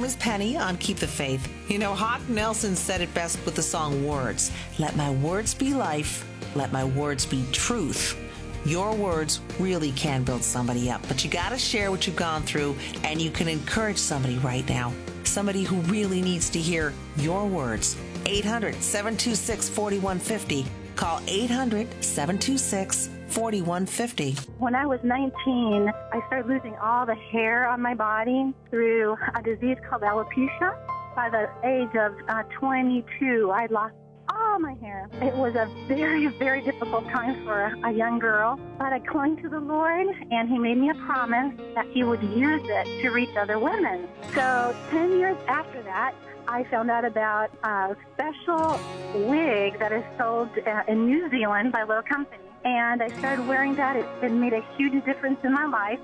is Penny on Keep the Faith. You know, Hawk Nelson said it best with the song Words. Let my words be life. Let my words be truth. Your words really can build somebody up, but you got to share what you've gone through, and you can encourage somebody right now. Somebody who really needs to hear your words. 800-726-4150. Call 800-726-4150. When I was 19, I started losing all the hair on my body through a disease called alopecia. By the age of 22, I lost all my hair. It was a very, very difficult time for a young girl, but I clung to the Lord, and He made me a promise that He would use it to reach other women. So 10 years after that, I found out about a special wig that is sold in New Zealand by a little company. And I started wearing that. It made a huge difference in my life.